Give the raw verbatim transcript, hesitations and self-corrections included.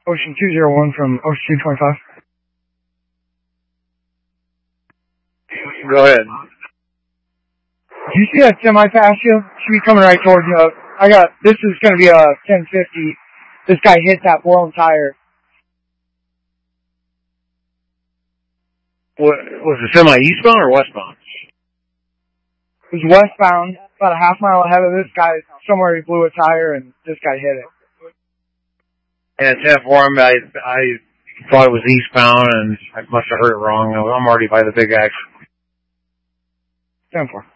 Ocean two zero one from Ocean two twenty-five. Go ahead. Do you see that semi pass you? Should be coming right towards you. I got, this is going to be a ten fifty. This guy hit that blown tire. What, was the semi eastbound or westbound? It was westbound, about a half mile ahead of this guy. Somewhere he blew a tire and this guy hit it. And ten four, I, I thought it was eastbound and I must have heard it wrong. I'm already by the Big X. ten four.